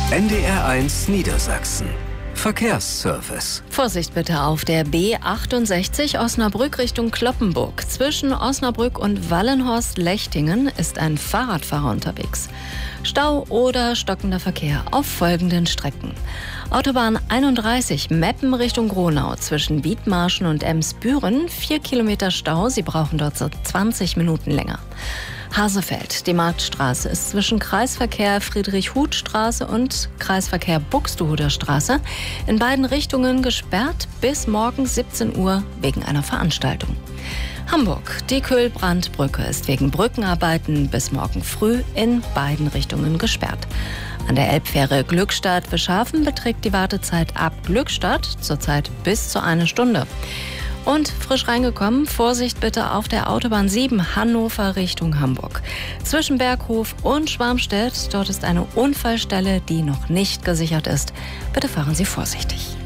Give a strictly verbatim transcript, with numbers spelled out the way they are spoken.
N D R eins Niedersachsen. Verkehrsservice. Vorsicht bitte auf der B achtundsechzig Osnabrück Richtung Cloppenburg. Zwischen Osnabrück und Wallenhorst-Lechtingen ist ein Fahrradfahrer unterwegs. Stau oder stockender Verkehr auf folgenden Strecken. Autobahn einunddreißig Meppen Richtung Gronau zwischen Wiedmarschen und Emsbüren. Vier Kilometer Stau, Sie brauchen dort so zwanzig Minuten länger. Hasefeld, die Marktstraße ist zwischen Kreisverkehr Friedrich-Huth-Straße und Kreisverkehr Buxtehuder Straße in beiden Richtungen gesperrt bis morgens siebzehn Uhr wegen einer Veranstaltung. Hamburg, die Köhlbrandbrücke ist wegen Brückenarbeiten bis morgen früh in beiden Richtungen gesperrt. An der Elbfähre Glückstadt-Wischhafen beträgt die Wartezeit ab Glückstadt zurzeit bis zu eine Stunde. Und frisch reingekommen, Vorsicht bitte auf der Autobahn sieben Hannover Richtung Hamburg. Zwischen Berghof und Schwarmstedt, dort ist eine Unfallstelle, die noch nicht gesichert ist. Bitte fahren Sie vorsichtig.